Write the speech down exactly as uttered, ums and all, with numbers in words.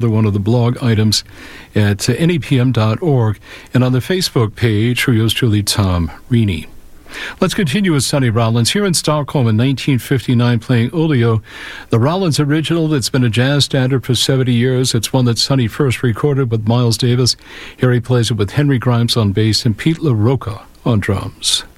one of the blog items at uh, N E P M dot org and on the Facebook page for yours truly, Tom Reaney. Let's continue with Sonny Rollins here in Stockholm in nineteen fifty-nine playing Olio, the Rollins original that's been a jazz standard for seventy years. It's one that Sonny first recorded with Miles Davis. Here he plays it with Henry Grimes on bass and Pete LaRocca on drums.